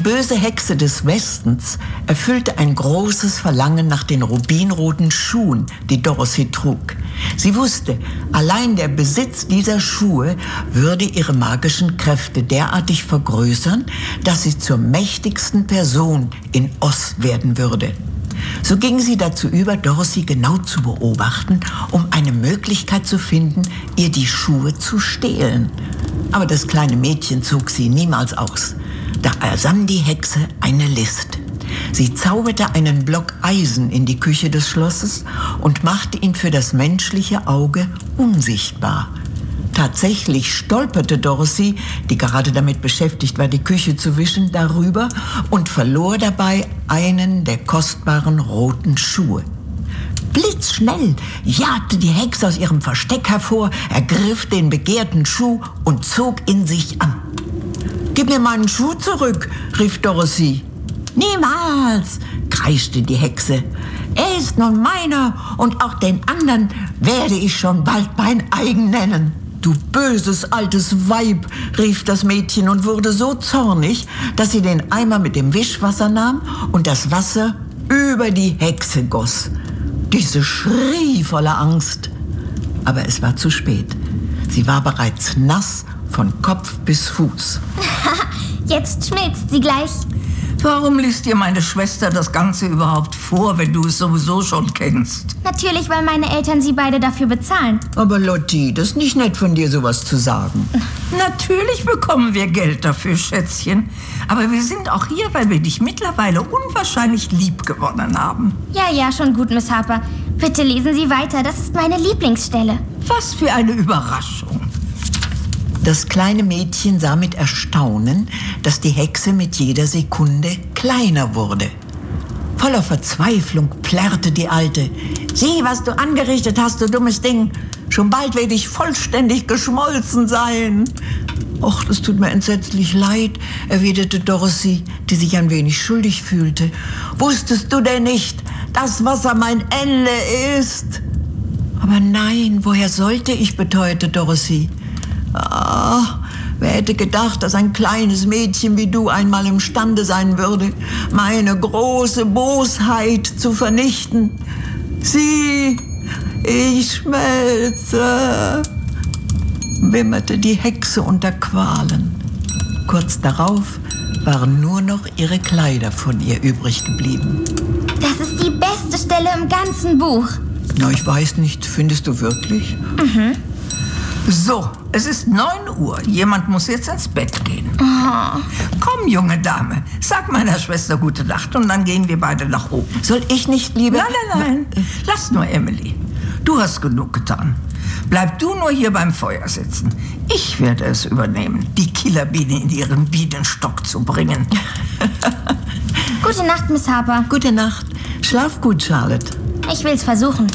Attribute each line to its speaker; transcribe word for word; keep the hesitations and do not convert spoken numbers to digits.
Speaker 1: böse Hexe des Westens erfüllte ein großes Verlangen nach den rubinroten Schuhen, die Dorothy trug. Sie wusste, allein der Besitz dieser Schuhe würde ihre magischen Kräfte derartig vergrößern, dass sie zur mächtigsten Person in Oz werden würde. So ging sie dazu über, Dorothy genau zu beobachten, um eine Möglichkeit zu finden, ihr die Schuhe zu stehlen. Aber das kleine Mädchen zog sie niemals aus. Da ersann die Hexe eine List. Sie zauberte einen Block Eisen in die Küche des Schlosses und machte ihn für das menschliche Auge unsichtbar. Tatsächlich stolperte Dorothy, die gerade damit beschäftigt war, die Küche zu wischen, darüber und verlor dabei einen der kostbaren roten Schuhe. Blitzschnell jagte die Hexe aus ihrem Versteck hervor, ergriff den begehrten Schuh und zog ihn sich an. »Gib mir meinen Schuh zurück«, rief Dorothy. »Niemals«, kreischte die Hexe. »Er ist nun meiner und auch den anderen werde ich schon bald mein eigen nennen.« »Du böses altes Weib«, rief das Mädchen und wurde so zornig, dass sie den Eimer mit dem Wischwasser nahm und das Wasser über die Hexe goss. Diese schrie voller Angst. Aber es war zu spät. Sie war bereits nass von Kopf bis Fuß.
Speaker 2: Jetzt schmilzt sie gleich.
Speaker 3: Warum liest dir meine Schwester das Ganze überhaupt vor, wenn du es sowieso schon kennst?
Speaker 2: Natürlich, weil meine Eltern sie beide dafür bezahlen.
Speaker 1: Aber Lotti, das ist nicht nett von dir, sowas zu sagen.
Speaker 3: Natürlich bekommen wir Geld dafür, Schätzchen. Aber wir sind auch hier, weil wir dich mittlerweile unwahrscheinlich lieb gewonnen haben.
Speaker 2: Ja, ja, schon gut, Miss Harper. Bitte lesen Sie weiter, das ist meine Lieblingsstelle.
Speaker 3: Was für eine Überraschung.
Speaker 1: Das kleine Mädchen sah mit Erstaunen, dass die Hexe mit jeder Sekunde kleiner wurde. Voller Verzweiflung plärrte die Alte. »Sieh, was du angerichtet hast, du dummes Ding! Schon bald werde ich vollständig geschmolzen sein!« »Och, das tut mir entsetzlich leid«, erwiderte Dorothy, die sich ein wenig schuldig fühlte. »Wusstest du denn nicht, dass Wasser mein Ende ist?« »Aber nein, woher sollte ich?«, beteuerte Dorothy. »Ah, wer hätte gedacht, dass ein kleines Mädchen wie du einmal imstande sein würde, meine große Bosheit zu vernichten? Sieh, ich schmelze«, wimmerte die Hexe unter Qualen. Kurz darauf waren nur noch ihre Kleider von ihr übrig geblieben.
Speaker 2: Das ist die beste Stelle im ganzen Buch.
Speaker 1: Na, ich weiß nicht, findest du wirklich?
Speaker 2: Mhm.
Speaker 3: So, es ist neun Uhr. Jemand muss jetzt ins Bett gehen.
Speaker 2: Oh.
Speaker 3: Komm, junge Dame, sag meiner Schwester gute Nacht und dann gehen wir beide nach oben.
Speaker 1: Soll ich nicht lieber...
Speaker 3: Nein, nein, nein. Lass nur, Emily. Du hast genug getan. Bleib du nur hier beim Feuer sitzen. Ich werde es übernehmen, die Killerbiene in ihren Bienenstock zu bringen.
Speaker 2: Gute Nacht, Miss Harper.
Speaker 1: Gute Nacht. Schlaf gut, Charlotte.
Speaker 2: Ich will's versuchen.